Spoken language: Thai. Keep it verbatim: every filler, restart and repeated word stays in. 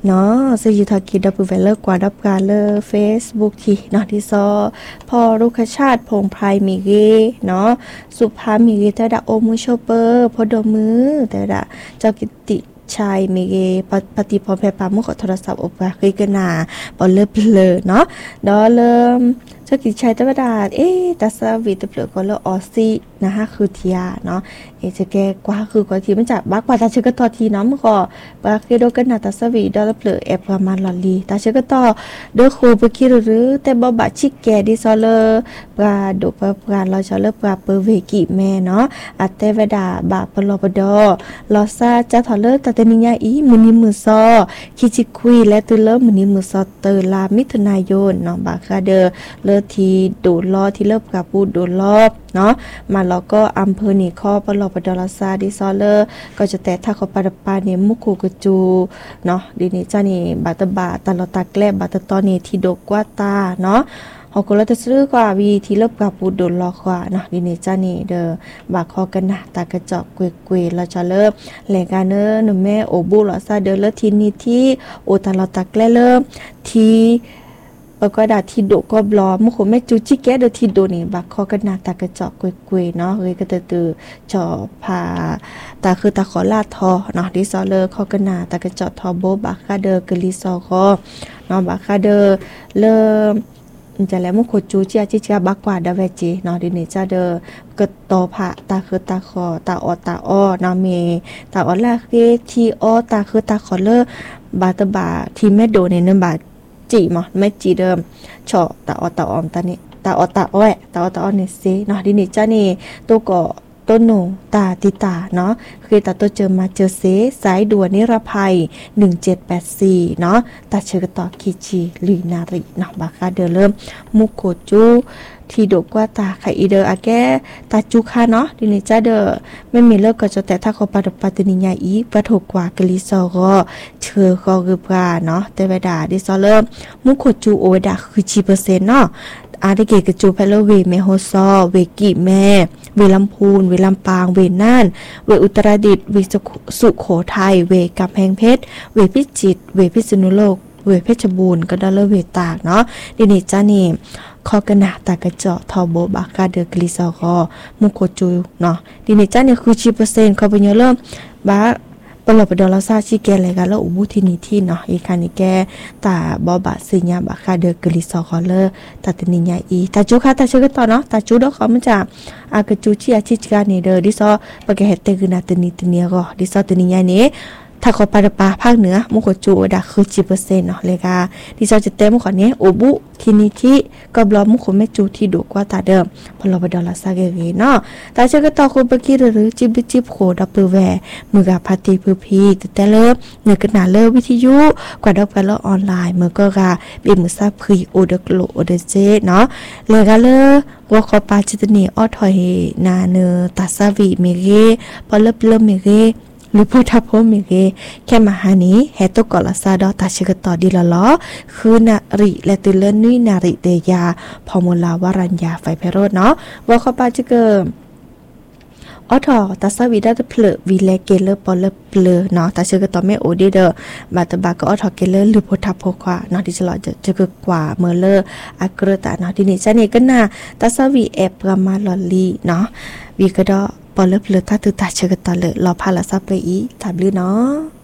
เนาะซึ่งอยู่ทากิดับเวลเลอร์กว่าดับการเลอร์ Facebook ที่เนาะที่ซอพอรุกชาติพงไพรมีเกเนาะสุภามีเกแต่ดาโอมูโชเปอร์พอดมือแต่ดาเจ้ากิติชายมีเกปฏิพรแพรปามุขโทรศัพท์อบกาคือกันนาบอลเลอร์เพลอเนาะดอเริ่มเจ้ากิติชายตะวดาเอ๊ะตาสวิตเปลือกก็เลอออซี่นะคะคือเทียเนาะเอจะแกกว่าคือกว่าทีมันจะบักกว่าตาเชก็ต่อทีเนาะมันก็บาเกโดกันนาตาสวีดอลเปลือกแอบประมาณลอลีตาเชก็ต่อเด้อครูไปคิดหรือแต่บ่บะชิกแกดิซอเลอร์ปลาดุปลาปลาเราจะเลิกปลาเปอร์เวกิแม่เนาะอัตเตวดาบาปลอปดอลอซาจะถอเลิกตาเตนิยาอีมือนี้มือซอคิจิคุยและตุเลิกมือนี้มือซอเตอลามิถุนายนเนาะบาคาเดอเลิกทีดูลอที่เลิกกับปูดูลอบเนาะมาแล้วก็อำเภอหนีข้อปลอปดอลซาดิซอเลอร์ก็จะแต่ถ้าเขาปาดปาเนี่ยมุกูกจูเนาะดีนี่จ้านี่บาตบาตลอตาแกลบบาตตอนี่ที่ดกกว่าตาเนาะเขาก็เลยจะซื้อกว่าวีที่เลิกกับปูดูลอกว่าเนาะดีนี่จ้านี่เด้อบาคอกันนะตากระจอกเกวเกวเราจะเลิกแหล่งการเนอหนุ่มแม่โอบูลอซาเดอเลิกทีนี่ที่โอตลอตาแกลเริ่มที่ปก็ดาที่โดก็บลอมุขแม่จูจิแกเดที่โดนี่บักคอกันนาตากระจอกกุยๆเนาะเฮ้ยก็ตือจอพาตาคือตาขอลาดทอเนาะดิซอเลอร์คอกันนาตากระจอกทอโบบักคาเดอกลิซอคอเนาะบักคาเดอเริ่มจะแล้วมุขจูจิอาจิจาบักกว่าดาเวจิเนาะดินี่จะเดอก็ตอพะตาคือตาขอตาออตาอ้อนาเมตาออลาเกทีออตาคือตาขอเลอบาตบาทีแม่โดในนั้นบาจีมั้ยไม่จีเดิมชอตาออตาออมตานี่ตาออตาอ้อยตาออตาอ้อนี่สิเนาะดินี่จ้านี่ตัวก็ต้นหนูตาติตาเนาะคือตาตัวเจอมาเจอเซสายด่วนนิรภัยหนึ่งเจ็ดแปดสี่เนาะตาเชกต่อคิจิลีนาริเนาะบาคาเดเริ่มมุโกจูที่ดกกว่าตาไคอีเดออาแกตาจุคาเนาะดินี่จ้าเดอไม่มีเลิกก็จะแต่ถ้าเขาปาดปาตินิยาอีปะถูกกว่ากลิซอก็เชอก็คือปลาเนาะแต่เวดาดิซอเริ่มมุโกจูโอเวดาคือจีเปอร์เซ็นต์เนาะอาริเกกจูเพลเวเมโฮซอเวกิแม่เวลำพูนเวลำปางเวน่านเวอุตรดิตถ์เวสุโขทัยเวกำแพงเพชรเวพิจิตรเวพิษณุโลกเวเพชรบูรณ์ก็ได้เลเวตากเนาะดินี่จ้านี่คอกระนาตากระเจาะทอโบบากาเดอกลิซอคอมุโกจูเนาะดินี่จ้านี่คือจีเปอร์เซ็นต์เขาเป็นเริ่มบาปลอปดอลซาชิแกเลยกันแล้วอุบุทินีที่เนาะอีคันนี้แกตาบอบะสิญาบาคาเดอกลิซอคอเลอตาตินิญาอีตาจูคาตาชื่อต่อเนาะตาจูดอกเขามันจะอากจูชิอาชิจกานี่เดอดิซอปะแกเฮตเตกนาตินิติเนียก็ดิซอตินิญานี้ถ้าเขาปาดปาภาคเหนือมุขจูดาคือจีเปอร์เซ็นต์เนาะเลยค่ะดิซอจะเต็มมุขนี้โอบุทีนี้ที่ก็บลอมุขแม่จูที่ดูกว่าตาเดิมพลบดอลซาเกเกเนาะตาเชก็ต่อคุณปกิหรือจิบจิบโคดับเบิลแวมือกับพาตีพือพีแต่เริ่มเนื้อกระนาเลิวิทยุกว่าดับกันแล้วออนไลน์มือก็กาเบียมือซาพรีโอเดกโลโอเดเจเนาะเลยกันเลยว่าขอปาจิตเนีออถอยนาเนตาซาวิเมเกพอเลิบเลิมเมเกหรือพูดทับพมิเกแค่มาหานี้เฮตุกอลาซาดอตาชิกต่อดีละล้อคือนาริและตุเลนุยนาริเตยาพอมูลาวารัญญาไฟเพโรดเนาะว่าเขาปาจิเกออทอตาสวีดาเพลวิเลเกเลปอลเปลเนาะตาชิกต่อไม่โอดีเดอบาตบาก็ออทอเกเลหรือพูดทับพกว่าเนาะที่จะหล่อจะจะกว่าเมเลออักเรตาเนาะที่นี่จะนี่ก็น่าตาสวีเอปรามาลอลีเนาะวีก็ดอปอลเปลถ้าตุตาชิกต่อเลยรอพาลาซาเปอีถามลือเนาะ